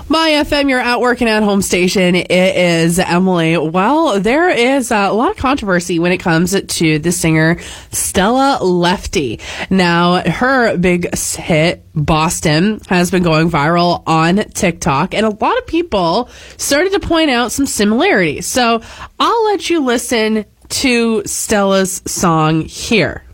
My FM, your out working at home station. It is Emily. Well, there is a lot of controversy when it comes to the singer Stella Lefty. Now, her big hit, Boston, has been going viral on TikTok, and a lot of people started to point out some similarities. So I'll let you listen to Stella's song here.